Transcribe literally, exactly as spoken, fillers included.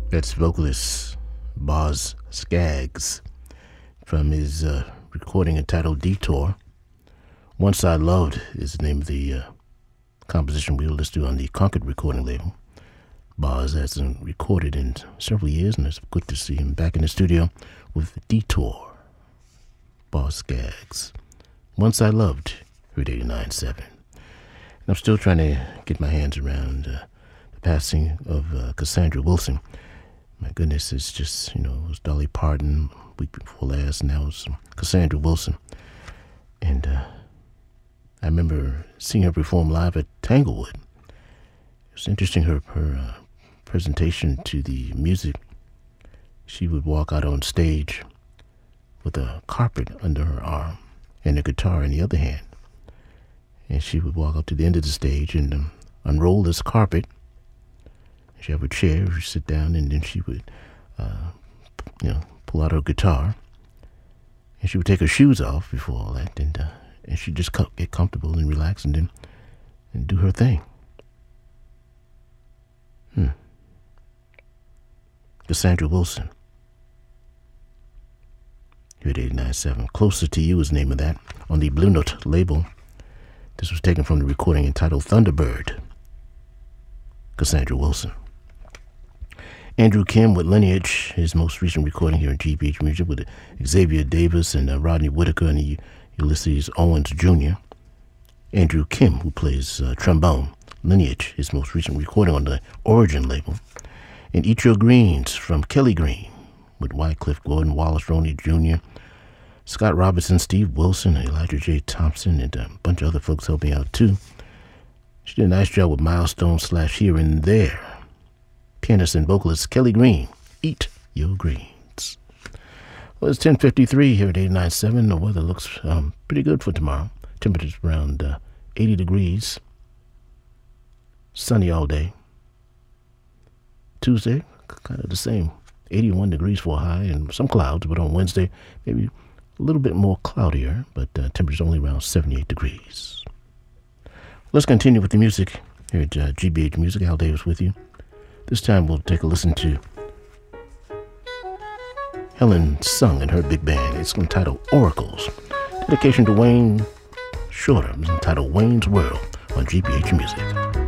That's vocalist Boz Scaggs from his uh, recording entitled Detour. Once I Loved is the name of the uh, composition we listened to on the Concord recording label. Boz hasn't recorded in several years, and it's good to see him back in the studio with Detour. Boz Scaggs. Once I Loved, Route eighty-nine point seven. And I'm still trying to get my hands around uh, the passing of uh, Cassandra Wilson. My goodness, it's just, you know, it was Dolly Parton week before last, and now it's Cassandra Wilson. And uh, I remember seeing her perform live at Tanglewood. It was interesting, her, her uh, presentation to the music. She would walk out on stage with a carpet under her arm and a guitar in the other hand. And she would walk up to the end of the stage and um, unroll this carpet. She'd have a chair, she'd sit down, and then she would, uh, you know, pull out her guitar. And she would take her shoes off before all that, and uh, and she'd just co- get comfortable and relax, and then and do her thing. Hmm. Cassandra Wilson. Here at eighty-nine point seven. Closer to You is the name of that on the Blue Note label. This was taken from the recording entitled Thunderbird. Cassandra Wilson. Andrew Kim with Lineage, his most recent recording here in G B H Music with Xavier Davis and uh, Rodney Whitaker and Ulysses Owens Junior Andrew Kim, who plays uh, trombone. Lineage, his most recent recording on the Origin label. And Eat Your Greens from Kelly Green with Wycliffe Gordon, Wallace Roney Junior, Scott Robertson, Steve Wilson, Elijah J. Thompson, and a bunch of other folks helping out too. She did a nice job with Milestone slash Here and There. Pianist and vocalist Kelly Green, Eat Your Greens. Well, it's ten fifty-three here at eighty-nine point seven. The weather looks um, pretty good for tomorrow. Temperatures around uh, eighty degrees. Sunny all day. Tuesday, kind of the same. eighty-one degrees for a high and some clouds, but on Wednesday, maybe a little bit more cloudier, but uh, temperatures only around seventy-eight degrees. Let's continue with the music here at uh, G B H Music. Al Davis with you. This time we'll take a listen to Helen Sung and her big band. It's entitled Oracles. Dedication to Wayne Shorter. It's entitled Wayne's World on G B H Music.